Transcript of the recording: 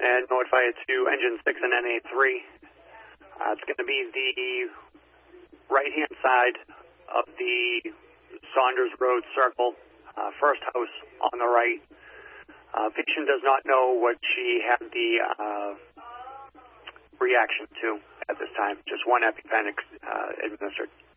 And North Fire 2, Engine 6 and NA3. It's going to be the right-hand side of the Saunders Road Circle, first house on the right. Patient does not know what she had the reaction to at this time. Just one EpiPen administered.